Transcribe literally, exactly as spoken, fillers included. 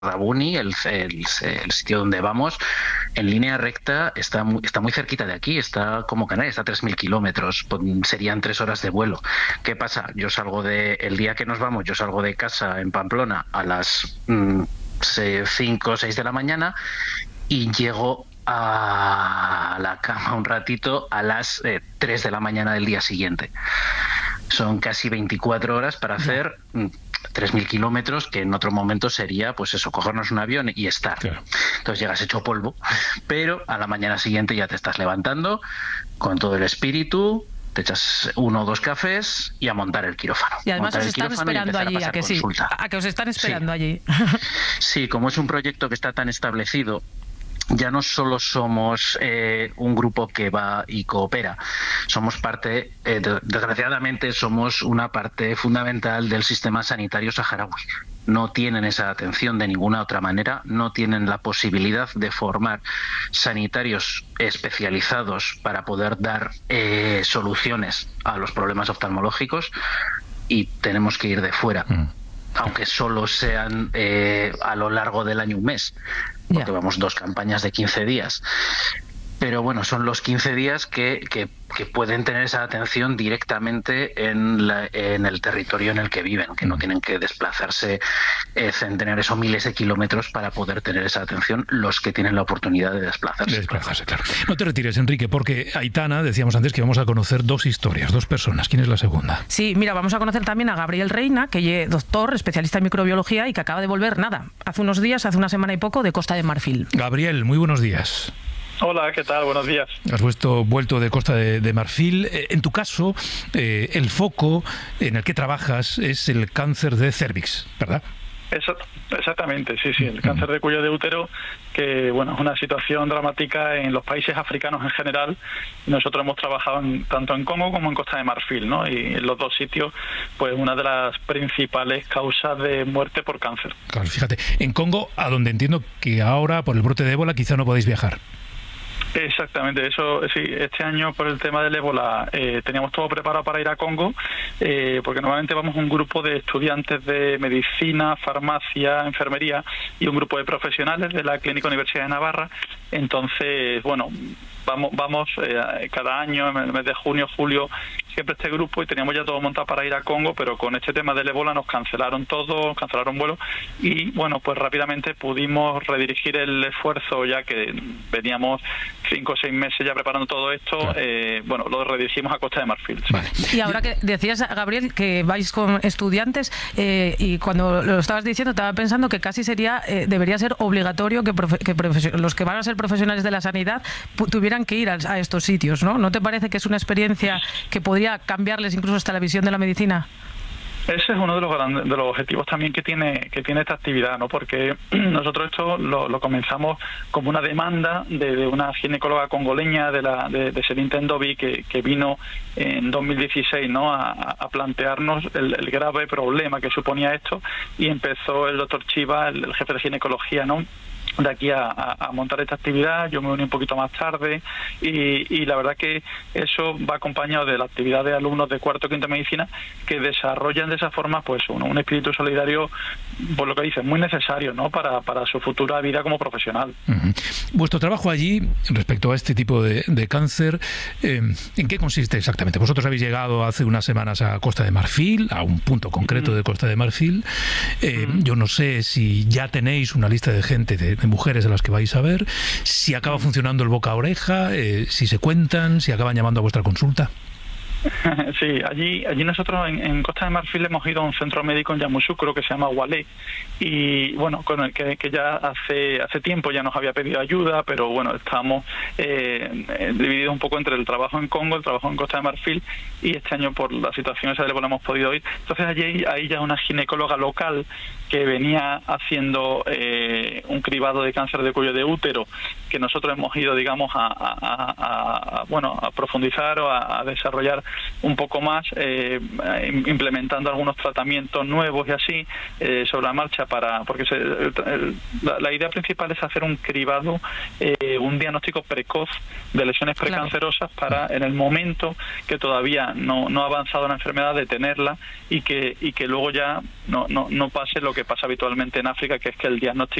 Rabuni, el, el, el sitio donde vamos, en línea recta está muy, está muy cerquita de aquí, está como Canarias, está a tres mil kilómetros, serían tres horas de vuelo. ¿Qué pasa? Yo salgo de, el día que nos vamos, yo salgo de casa en Pamplona a las mmm, cinco o seis de la mañana y llego a la cama un ratito a las eh, tres de la mañana del día siguiente. Son casi veinticuatro horas para hacer mm, tres mil kilómetros, que en otro momento sería, pues eso, cogernos un avión y estar. Claro. Entonces llegas hecho polvo, pero a la mañana siguiente ya te estás levantando con todo el espíritu, te echas uno o dos cafés y a montar el quirófano. Y además os están esperando allí, a, a que sí, a que os están esperando sí. allí. Sí, como es un proyecto que está tan establecido, ya no solo somos eh, un grupo que va y coopera, somos parte, eh, de, desgraciadamente somos una parte fundamental del sistema sanitario saharaui. No tienen esa atención de ninguna otra manera, no tienen la posibilidad de formar sanitarios especializados para poder dar eh, soluciones a los problemas oftalmológicos y tenemos que ir de fuera. Mm. Aunque solo sean eh, a lo largo del año un mes, porque yeah. vamos dos campañas de quince días. Pero bueno, son los quince días que, que, que pueden tener esa atención directamente en, la, en el territorio en el que viven, que no tienen que desplazarse eh, centenares o miles de kilómetros para poder tener esa atención, los que tienen la oportunidad de desplazarse. De desplazarse, claro. No te retires, Enrique, porque Aitana, decíamos antes que vamos a conocer dos historias, dos personas. ¿Quién es la segunda? Sí, mira, vamos a conocer también a Gabriel Reina, que es doctor, especialista en microbiología y que acaba de volver, nada, hace unos días, hace una semana y poco, de Costa de Marfil. Gabriel, muy buenos días. Hola, ¿qué tal? Buenos días. Has vuelto, vuelto de Costa de, de Marfil. En tu caso, eh, el foco en el que trabajas es el cáncer de cérvix, ¿verdad? Eso, exactamente, sí, sí, el cáncer de cuello de útero, que bueno, es una situación dramática en los países africanos en general. Nosotros hemos trabajado en, tanto en Congo como en Costa de Marfil, ¿no? Y en los dos sitios, pues una de las principales causas de muerte por cáncer. Claro, fíjate, en Congo, a donde entiendo que ahora, por el brote de ébola, quizá no podéis viajar. Exactamente, eso sí, este año por el tema del ébola eh, teníamos todo preparado para ir a Congo, eh, porque normalmente vamos un grupo de estudiantes de medicina, farmacia, enfermería y un grupo de profesionales de la Clínica Universidad de Navarra. Entonces, bueno, vamos vamos eh, cada año, en el mes de junio, julio, siempre este grupo, y teníamos ya todo montado para ir a Congo, pero con este tema del ébola nos cancelaron todo, cancelaron vuelos, y bueno, pues rápidamente pudimos redirigir el esfuerzo, ya que veníamos cinco o seis meses ya preparando todo esto, claro. eh, bueno, lo redirigimos a Costa de Marfil. Vale. Y ahora que decías, Gabriel, que vais con estudiantes, eh, y cuando lo estabas diciendo estaba pensando que casi sería, eh, debería ser obligatorio que, profe que los que van a ser profesionales de la sanidad tuvieran que ir a, a estos sitios, ¿no? ¿No te parece que es una experiencia que podría cambiarles incluso hasta la visión de la medicina? Ese es uno de los grandes, de los objetivos también que tiene que tiene esta actividad, ¿no? Porque nosotros esto lo, lo comenzamos como una demanda de, de una ginecóloga congoleña de la de, de Celine Tendovi que, que vino en dos mil dieciséis, ¿no? a, a plantearnos el, el grave problema que suponía esto, y empezó el doctor Chiva, el, el jefe de ginecología, ¿no? de aquí a, a, a montar esta actividad. Yo me uní un poquito más tarde y, y la verdad que eso va acompañado de la actividad de alumnos de cuarto quinto medicina que desarrollan de esa forma pues un, un espíritu solidario, por lo que dicen, muy necesario, ¿no? para, para su futura vida como profesional. Uh-huh. Vuestro trabajo allí respecto a este tipo de, de cáncer, eh, ¿en qué consiste exactamente? Vosotros habéis llegado hace unas semanas a Costa de Marfil, a un punto concreto uh-huh. de Costa de Marfil. Eh, uh-huh. Yo no sé si ya tenéis una lista de gente de de mujeres a las que vais a ver, si acaba funcionando el boca a oreja, eh, si se cuentan, si acaban llamando a vuestra consulta. Sí, allí allí nosotros en, en Costa de Marfil hemos ido a un centro médico en Yamoussoukro que se llama Walé, y bueno, con el que, que ya hace hace tiempo ya nos había pedido ayuda, pero bueno, estamos eh, divididos un poco entre el trabajo en Congo, el trabajo en Costa de Marfil, y este año por la situación esa del ébola hemos podido ir. Entonces allí hay ya una ginecóloga local que venía haciendo eh, un cribado de cáncer de cuello de útero, que nosotros hemos ido, digamos, a, a, a, a bueno a profundizar o a, a desarrollar un poco más, eh, implementando algunos tratamientos nuevos y así eh, sobre la marcha, para porque se, el, la, la idea principal es hacer un cribado, eh, un diagnóstico precoz de lesiones precancerosas, para en el momento que todavía no, no ha avanzado la enfermedad, detenerla y que y que luego ya no, no, no pase lo que pasa habitualmente en África, que es que el diagnóstico